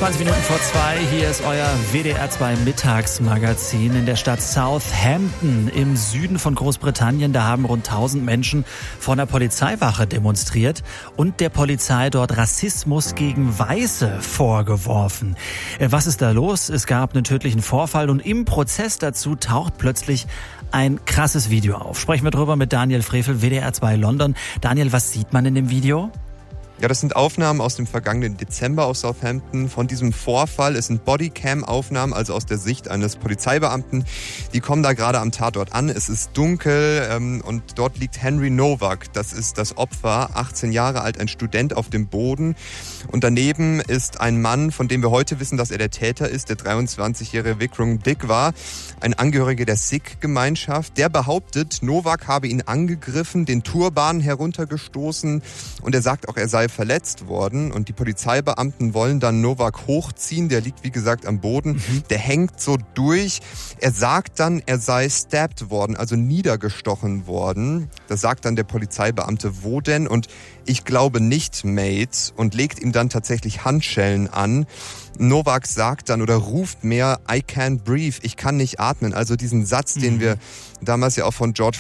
20 Minuten vor 2, hier ist euer WDR 2 Mittagsmagazin in der Stadt Southampton im Süden von Großbritannien. Da haben rund 1000 Menschen vor einer Polizeiwache demonstriert und der Polizei dort Rassismus gegen Weiße vorgeworfen. Was ist da los? Es gab einen tödlichen Vorfall und im Prozess dazu taucht plötzlich ein krasses Video auf. Sprechen wir drüber mit Daniel Frevel, WDR 2 London. Daniel, was sieht man in dem Video? Ja, das sind Aufnahmen aus dem vergangenen Dezember aus Southampton von diesem Vorfall. Es sind Bodycam-Aufnahmen, also aus der Sicht eines Polizeibeamten. Die kommen da gerade am Tatort an. Es ist dunkel und dort liegt Henry Nowak. Das ist das Opfer, 18 Jahre alt, ein Student auf dem Boden. Und daneben ist ein Mann, von dem wir heute wissen, dass er der Täter ist, der 23-jährige Vikram Digwa, ein Angehöriger der Sikh-Gemeinschaft. Der behauptet, Nowak habe ihn angegriffen, den Turban heruntergestoßen und er sagt auch, er sei verletzt worden und die Polizeibeamten wollen dann Nowak hochziehen. Der liegt, wie gesagt, am Boden. Der hängt so durch. Er sagt dann, er sei stabbed worden, also niedergestochen worden. Das sagt dann der Polizeibeamte, wo denn? Und ich glaube nicht, Mate, und legt ihm dann tatsächlich Handschellen an. Nowak sagt dann oder ruft mehr, I can't breathe, ich kann nicht atmen. Also diesen Satz, den wir damals ja auch von George